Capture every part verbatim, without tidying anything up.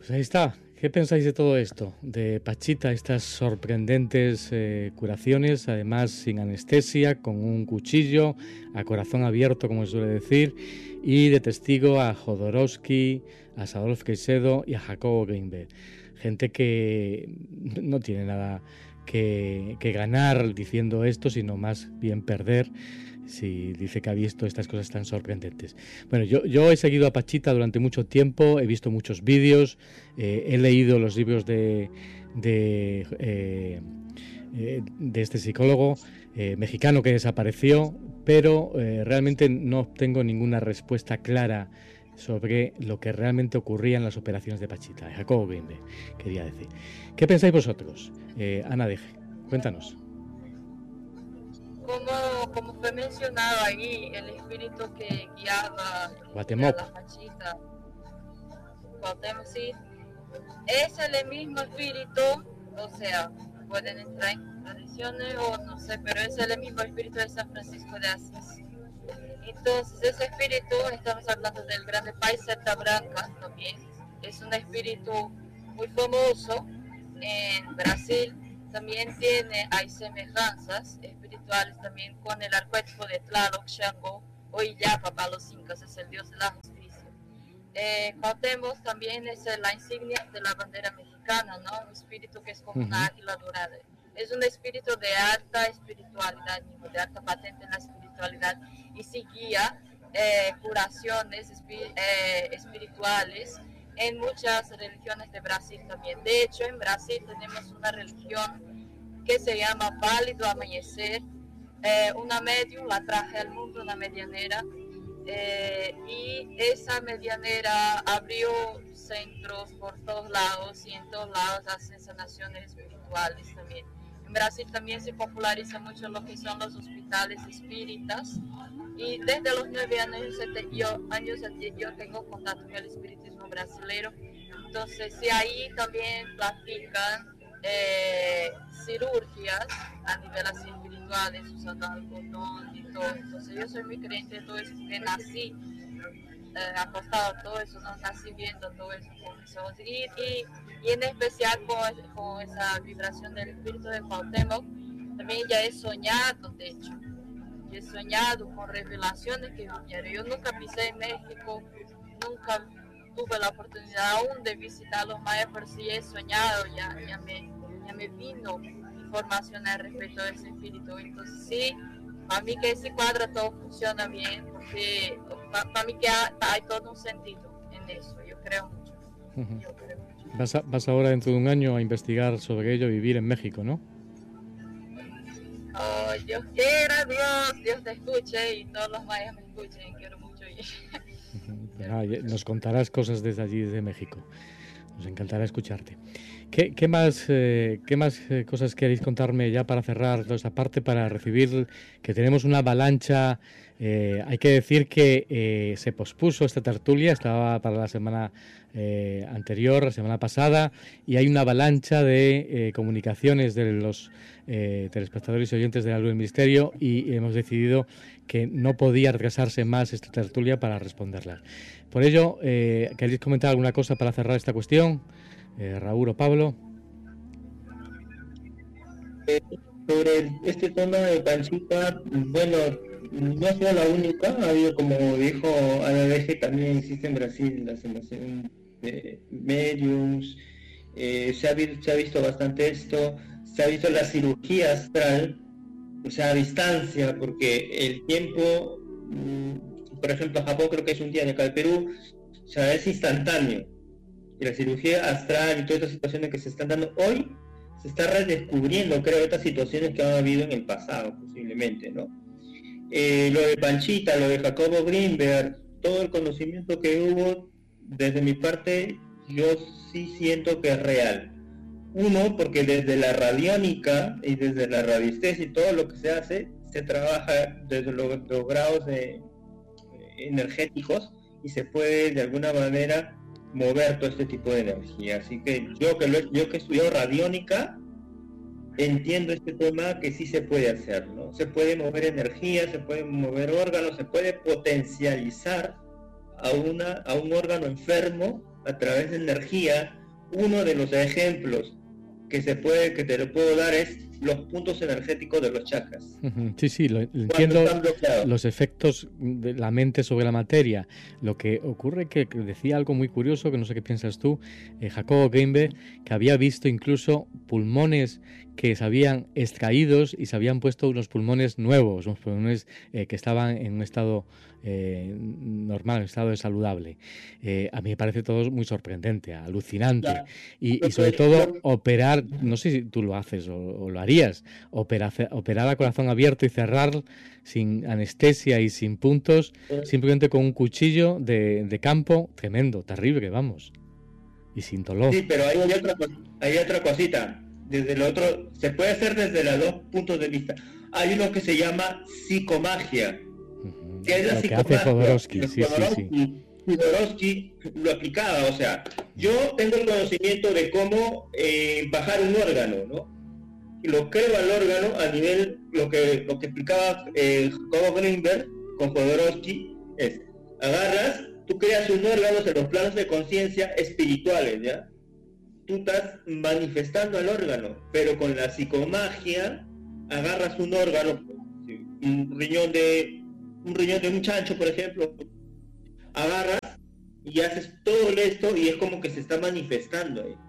Pues ahí está. ¿Qué pensáis de todo esto? De Pachita, estas sorprendentes eh, curaciones, además sin anestesia, con un cuchillo, a corazón abierto, como se suele decir, y de testigo a Jodorowsky, a Sadolf Caicedo y a Jacobo Greenberg. Gente que no tiene nada que, que ganar diciendo esto, sino más bien perder, si dice que ha visto estas cosas tan sorprendentes. Bueno, yo, yo he seguido a Pachita durante mucho tiempo, he visto muchos vídeos, eh, he leído los libros de, de, eh, eh, de este psicólogo eh, mexicano que desapareció, pero eh, realmente no obtengo ninguna respuesta clara sobre lo que realmente ocurría en las operaciones de Pachita. Jacobo Greenberg, quería decir. ¿Qué pensáis vosotros? Eh, Ana Deje, cuéntanos. Como, como fue mencionado ahí, el espíritu que guiaba Guatemoc. a la Pachita, Cuauhtémoc, sí, es el mismo espíritu, o sea, pueden entrar en contradicciones o no sé, pero es el mismo espíritu de San Francisco de Asís. Entonces, ese espíritu, estamos hablando del grande Paiseta Branca también, es un espíritu muy famoso en Brasil. También tiene, hay semejanzas espirituales también con el arquetipo de Tlaloc, Shango o Illapa para los incas, es el dios de la justicia. Eh, Cuauhtémoc también es la insignia de la bandera mexicana, ¿no? Un espíritu que es como una águila dorada. Es un espíritu de alta espiritualidad, de alta patente en la espiritualidad, y sí guía eh, curaciones espi- eh, espirituales en muchas religiones de Brasil también. De hecho, en Brasil tenemos una religión que se llama Válido Amanecer, eh, una medium, la traje al mundo, una medianera, eh, y esa medianera abrió centros por todos lados y en todos lados hacen sanaciones espirituales también. En Brasil también se populariza mucho lo que son los hospitales espíritas, y desde los nueve años, yo, años yo tengo contacto con el espiritismo brasileño. Entonces, sí, ahí también practican eh, cirugías a nivel así espirituales, usando algodón y todo. Entonces, yo soy muy creyente de todo eso, que nací eh, acostado a todo eso, ¿no? Nací viendo todo eso con mis ojos. Y, y, y en especial con, con esa vibración del espíritu de Cuauhtémoc, también ya he soñado, de hecho. He soñado con revelaciones que vinieron. Yo nunca pisé en México, nunca tuve la oportunidad aún de visitar los mayas, pero sí he soñado, ya, ya, me, ya me vino información al respecto de ese espíritu. Entonces sí, para mí que ese cuadro todo funciona bien, porque para, para mí que hay, hay todo un sentido en eso, yo creo mucho. Uh-huh. Yo creo mucho. Vas, a, vas ahora dentro de un año a investigar sobre ello, vivir en México, ¿no? Oh, Dios quiera, Dios, Dios te escuche y todos los mayas me escuchen, quiero mucho ir. Pues nada, nos contarás cosas desde allí, desde México. Nos encantará escucharte. ¿Qué, qué más, eh, qué más eh, cosas queréis contarme ya para cerrar toda esta parte, para recibir que tenemos una avalancha? Eh, hay que decir que eh, se pospuso esta tertulia, estaba para la semana eh, anterior, la semana pasada, y hay una avalancha de eh, comunicaciones de los eh, telespectadores y oyentes de la Luz del Misterio, y hemos decidido que no podía retrasarse más esta tertulia para responderlas. Por ello, eh, ¿queréis comentar alguna cosa para cerrar esta cuestión? Eh, Raúl o Pablo. Eh, sobre este tema de Panchita, bueno, no ha sido la única, ha habido, como dijo Ana Deje, también existe en Brasil la sanación de mediums, eh, se, ha, se ha visto bastante esto, se ha visto la cirugía astral, o sea, a distancia, porque el tiempo, por ejemplo, Japón creo que es un día de acá de Perú, o sea, es instantáneo. Y la cirugía astral y todas estas situaciones que se están dando hoy, se está redescubriendo, creo, estas situaciones que han habido en el pasado, posiblemente, ¿no? Eh, lo de Panchita, lo de Jacobo Greenberg, todo el conocimiento que hubo, desde mi parte, yo sí siento que es real. Uno, porque desde la radiónica y desde la radiestesia y todo lo que se hace, se trabaja desde los, los grados de, eh, energéticos y se puede de alguna manera mover todo este tipo de energía. Así que yo que lo, yo que he estudiado radiónica entiendo este tema, que sí se puede hacer, ¿no? Se puede mover energía, se pueden mover órganos, se puede potencializar a una a un órgano enfermo a través de energía, uno de los ejemplos que se puede, que te lo puedo dar es los puntos energéticos de los chakras. Sí, sí, lo, entiendo, los efectos de la mente sobre la materia. Lo que ocurre que, que decía algo muy curioso, que no sé qué piensas tú, eh, Jacobo Greenberg, que había visto incluso pulmones que se habían extraídos y se habían puesto unos pulmones nuevos, unos pulmones eh, que estaban en un estado eh, normal, en un estado de saludable. Eh, a mí me parece todo muy sorprendente, alucinante. Claro. Y, y sobre todo operar, no sé si tú lo haces o, o lo harías, operar, operar a corazón abierto y cerrar sin anestesia y sin puntos, simplemente con un cuchillo de, de campo, tremendo, terrible, vamos. Y sin dolor. Sí, pero hay otra, hay otra cosita. Desde el otro, se puede hacer desde los dos puntos de vista. Hay uno que se llama psicomagia. Uh-huh. Que es la lo psicomagia. Que hace Jodorowsky, sí, Jodorowsky, sí, sí. Jodorowsky lo aplicaba, o sea, yo tengo el conocimiento de cómo eh, bajar un órgano, ¿no? Y lo creo al órgano a nivel, lo que lo que explicaba eh, Jacobo Greenberg con Jodorowsky es, agarras, tú creas un órgano en los planos de conciencia espirituales, ¿ya? Tú estás manifestando el órgano, pero con la psicomagia agarras un órgano, un riñón de un riñón de un chancho, por ejemplo, agarras y haces todo esto y es como que se está manifestando ahí.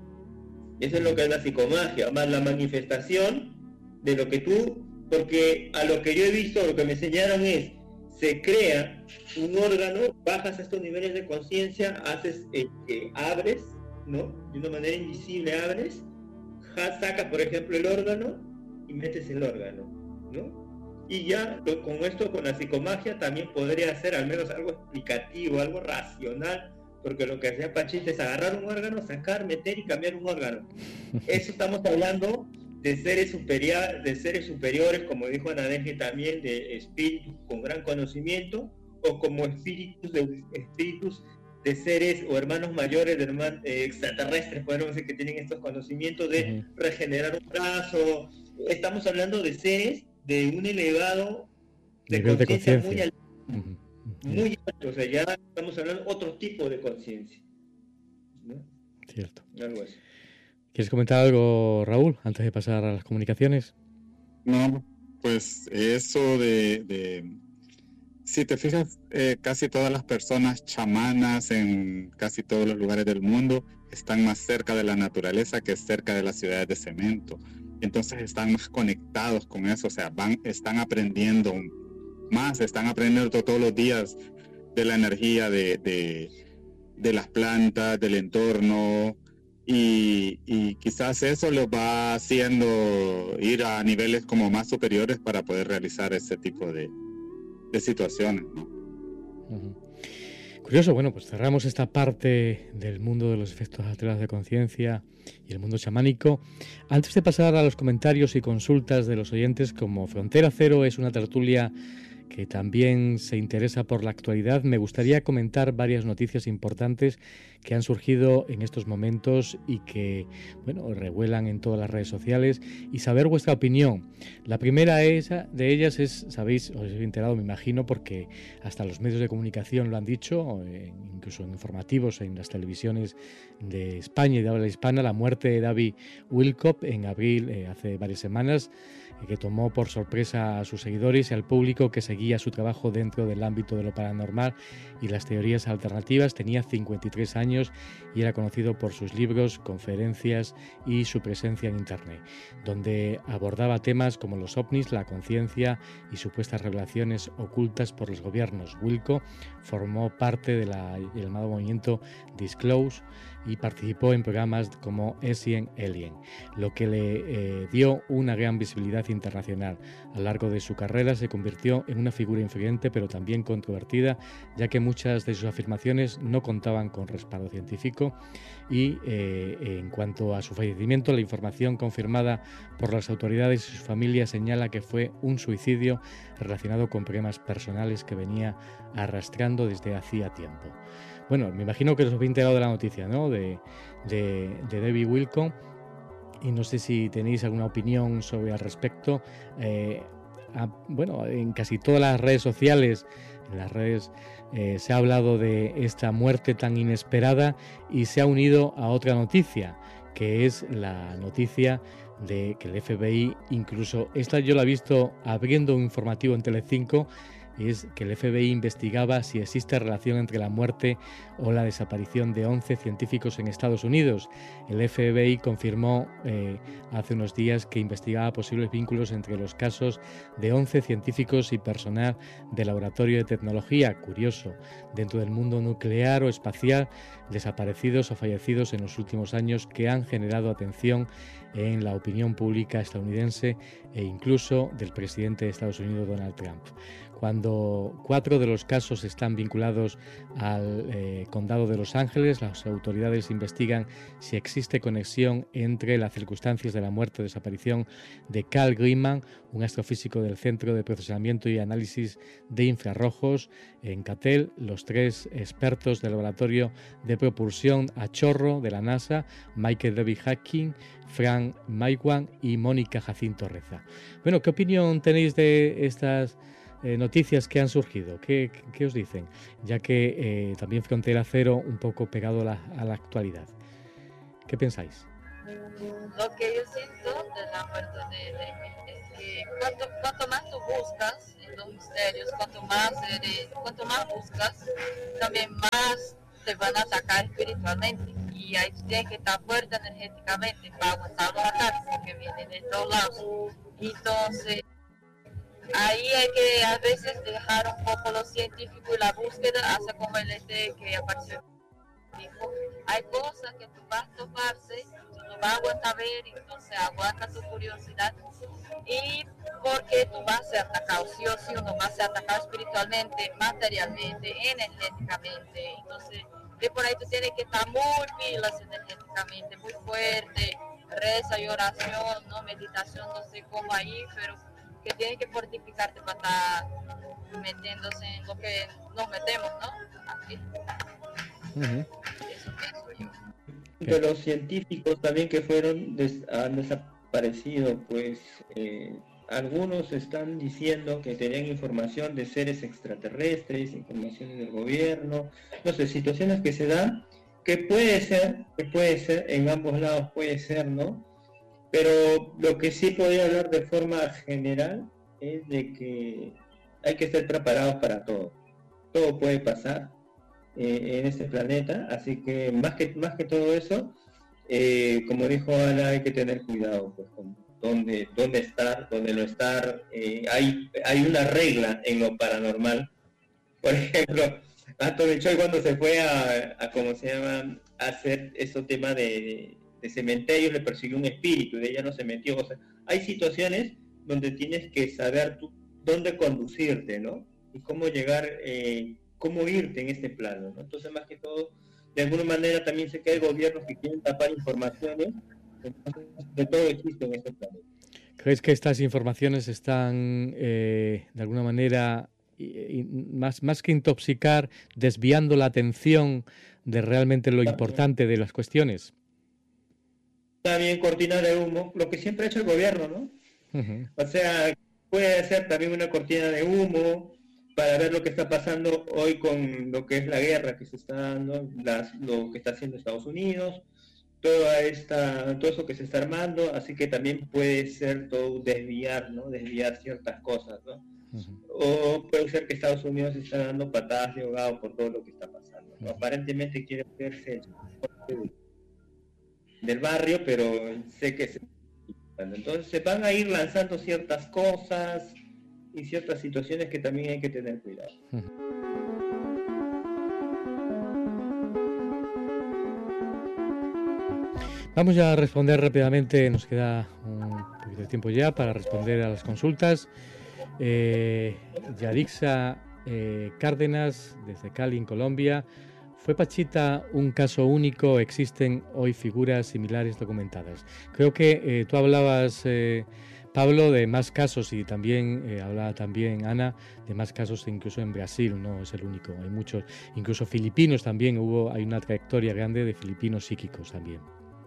Eso es lo que es la psicomagia, más la manifestación de lo que tú, porque a lo que yo he visto, lo que me enseñaron es, se crea un órgano, bajas a estos niveles de conciencia, haces, eh, eh, abres, ¿no? De una manera invisible abres, sacas por ejemplo el órgano y metes el órgano, ¿no? Y ya con esto, con la psicomagia también podría ser al menos algo explicativo, algo racional, porque lo que hacía Pachita es agarrar un órgano, sacar, meter y cambiar un órgano. Eso estamos hablando de seres superiores, de seres superiores, como dijo Anadeje también, de espíritus con gran conocimiento, o como espíritus de espíritus de seres o hermanos mayores, de hermanos eh, extraterrestres, podemos decir, que tienen estos conocimientos de uh-huh. regenerar un brazo. Estamos hablando de seres de un elevado de conciencia muy alto, uh-huh. muy alto, o sea, ya estamos hablando de otro tipo de conciencia, ¿no? Cierto. Algo así. ¿Quieres comentar algo, Raúl, antes de pasar a las comunicaciones? No, pues eso de... de... Si te fijas, eh, casi todas las personas chamanas en casi todos los lugares del mundo están más cerca de la naturaleza que cerca de las ciudades de cemento. Entonces están más conectados con eso, o sea, van, están aprendiendo más, están aprendiendo todos los días de la energía de, de, de las plantas, del entorno, y, y quizás eso los va haciendo ir a niveles como más superiores para poder realizar ese tipo de de situaciones, ¿no? Uh-huh. Curioso, bueno, pues cerramos esta parte del mundo de los efectos alterados de conciencia y el mundo chamánico. Antes de pasar a los comentarios y consultas de los oyentes, como Frontera Cero es una tertulia que también se interesa por la actualidad, me gustaría comentar varias noticias importantes que han surgido en estos momentos y que, bueno, revuelan en todas las redes sociales y saber vuestra opinión. La primera esa de ellas es, sabéis, os he enterado, me imagino, porque hasta los medios de comunicación lo han dicho, incluso en informativos, en las televisiones de España y de habla hispana, la muerte de David Wilcock en abril, eh, hace varias semanas, que tomó por sorpresa a sus seguidores y al público que seguía su trabajo dentro del ámbito de lo paranormal y las teorías alternativas. Tenía cincuenta y tres años y era conocido por sus libros, conferencias y su presencia en Internet, donde abordaba temas como los ovnis, la conciencia y supuestas revelaciones ocultas por los gobiernos. Wilcock formó parte del llamado movimiento Disclose y participó en programas como Ancient Alien, lo que le eh, dio una gran visibilidad internacional. A lo largo de su carrera se convirtió en una figura influyente pero también controvertida, ya que muchas de sus afirmaciones no contaban con respaldo científico y eh, en cuanto a su fallecimiento, la información confirmada por las autoridades y su familia señala que fue un suicidio relacionado con problemas personales que venía arrastrando desde hacía tiempo. Bueno, me imagino que os habéis enterado de la noticia, ¿no? De, de, de David Wilcock, y no sé si tenéis alguna opinión sobre al respecto. Eh, a, bueno, en casi todas las redes sociales En las redes eh, se ha hablado de esta muerte tan inesperada y se ha unido a otra noticia, que es la noticia de que el F B I, incluso esta yo la he visto abriendo un informativo en Telecinco, es que el F B I investigaba si existe relación entre la muerte o la desaparición de once científicos en Estados Unidos. El F B I confirmó eh, hace unos días que investigaba posibles vínculos entre los casos de once científicos y personal del Laboratorio de Tecnología, curioso, dentro del mundo nuclear o espacial, desaparecidos o fallecidos en los últimos años, que han generado atención en la opinión pública estadounidense e incluso del presidente de Estados Unidos, Donald Trump. Cuando cuatro de los casos están vinculados al eh, condado de Los Ángeles, las autoridades investigan si existe conexión entre las circunstancias de la muerte o desaparición de Carl Greiman, un astrofísico del Centro de Procesamiento y Análisis de Infrarrojos en Cattell, los tres expertos del Laboratorio de Propulsión a Chorro de la NASA, Michael David Hacking, Frank Maiwan y Mónica Jacinto Reza. Bueno, ¿qué opinión tenéis de estas Eh, noticias que han surgido? ¿Qué, qué os dicen? Ya que eh, también Frontera Cero un poco pegado a la, a la actualidad. ¿Qué pensáis? Lo que yo siento de la muerte de, de es que cuanto, cuanto más tú buscas en los misterios, cuanto más eres, cuanto más buscas, también más te van a atacar espiritualmente. Y ahí tú tienes que estar fuerte energéticamente para aguantar los ataques que vienen de todos lados. Entonces, ahí hay que a veces dejar un poco lo científico y la búsqueda, hace como el este que apareció. Dijo, hay cosas que tú vas a toparse, tú no vas a aguantar ver, entonces aguanta tu curiosidad. Y porque tú vas a ser atacado, sí o sí, uno va a ser atacado espiritualmente, materialmente, energéticamente. Entonces, de por ahí tú tienes que estar muy pilas energéticamente, muy fuerte, reza y oración, no meditación, no sé cómo ahí, pero que tienen que fortificarte para estar metiéndose en lo que nos metemos, ¿no? Aquí. Uh-huh. Eso pienso yo. De los científicos también que fueron des, han desaparecido, pues eh, algunos están diciendo que tenían información de seres extraterrestres, informaciones del gobierno, no sé, situaciones que se dan, que puede ser, que puede ser, en ambos lados puede ser, ¿no? Pero lo que sí podría hablar de forma general es de que hay que estar preparados para todo. Todo puede pasar eh, en este planeta, así que más que más que todo eso, eh, como dijo Ana, hay que tener cuidado pues, con dónde, dónde estar, dónde no estar. Eh, hay, hay una regla en lo paranormal. Por ejemplo, Anthony Choi cuando se fue a, a ¿cómo se llama?, a hacer esos temas de... de cementerio, le persiguió un espíritu, de ella no se metió. O sea, hay situaciones donde tienes que saber tú dónde conducirte, ¿no? Y cómo llegar, eh, cómo irte en este plano, ¿no? Entonces, más que todo, de alguna manera también sé que hay gobiernos que quieren tapar informaciones, entonces, de todo existe en este plano. ¿Crees que estas informaciones están, eh, de alguna manera, y, y más, más que intoxicar, desviando la atención de realmente lo importante de las cuestiones? También cortina de humo, lo que siempre ha hecho el gobierno, ¿no? Uh-huh. O sea, puede ser también una cortina de humo para ver lo que está pasando hoy con lo que es la guerra que se está dando, las, lo que está haciendo Estados Unidos, toda esta, todo eso que se está armando, así que también puede ser todo desviar, ¿no? Desviar ciertas cosas, ¿no? Uh-huh. O puede ser que Estados Unidos está dando patadas de ahogado por todo lo que está pasando, ¿no? Uh-huh. Aparentemente quiere verse del barrio, pero sé que se... entonces se van a ir lanzando ciertas cosas y ciertas situaciones que también hay que tener cuidado. Vamos ya a responder rápidamente, nos queda un poquito de tiempo ya para responder a las consultas. eh, Yarixa eh, Cárdenas desde Cali, en Colombia. ¿Fue Pachita un caso único? ¿Existen hoy figuras similares documentadas? Creo que eh, tú hablabas, eh, Pablo, de más casos y también eh, hablaba también Ana de más casos incluso en Brasil, no es el único, hay muchos, incluso filipinos también, hubo, hay una trayectoria grande de filipinos psíquicos también.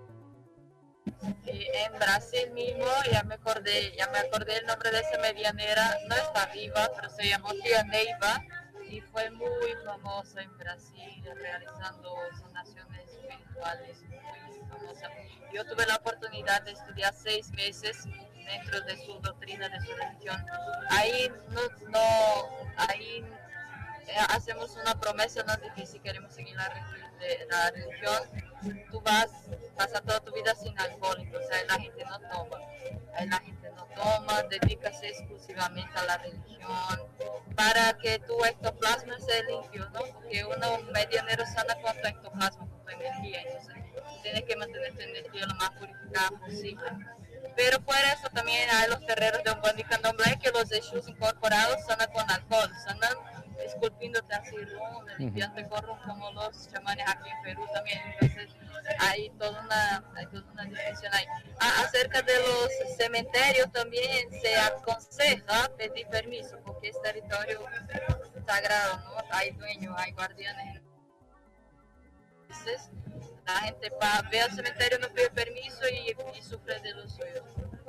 Sí, en Brasil mismo, ya me acordé, ya me acordé el nombre de esa medianera, no está viva, pero se llamó Tía Neiva. y fue muy famosa en Brasil, realizando sanaciones espirituales, muy famosa. Yo tuve la oportunidad de estudiar seis meses dentro de su doctrina, de su religión. Ahí no, no ahí eh, hacemos una promesa, no dice si queremos seguir la, de, la religión, tú vas, pasar toda tu vida sin alcohólico, o sea, la gente no toma, ahí la gente no toma, dedícase exclusivamente a la religión, para que tu ectoplasma sea limpio, ¿no? Porque uno medianero sana con tu ectoplasma, con tu energía, entonces tienes que mantener tu energía lo más purificada posible. Pero fuera eso también hay los terreros de Umbanda y Candomblé que los Exus incorporados sanan con alcohol, sanan esculpiéndote así, ¿no? Limpiando gorro como los chamanes aquí en Perú también. Entonces hay toda una, hay toda una distinción ahí. Ah, acerca de los cementerios también se aconseja pedir permiso porque es territorio sagrado, ¿no? Hay dueños, hay guardianes. Entonces, la gente para ver al cementerio no pide permiso y, y sufre de los suyos.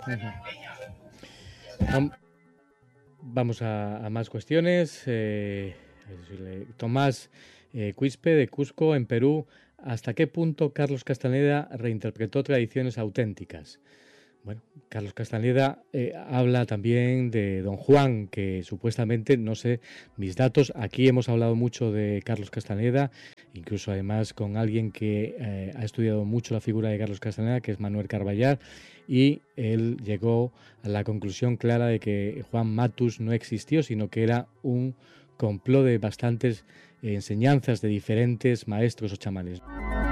Uh-huh. Vamos a, a más cuestiones. Eh, Tomás eh, Quispe, de Cusco, en Perú. ¿Hasta qué punto Carlos Castaneda reinterpretó tradiciones auténticas? Bueno, Carlos Castaneda eh, habla también de Don Juan, que supuestamente, no sé, mis datos, aquí hemos hablado mucho de Carlos Castaneda, incluso además con alguien que eh, ha estudiado mucho la figura de Carlos Castaneda, que es Manuel Carballar, y él llegó a la conclusión clara de que Juan Matus no existió, sino que era un complot de bastantes eh, enseñanzas de diferentes maestros o chamanes.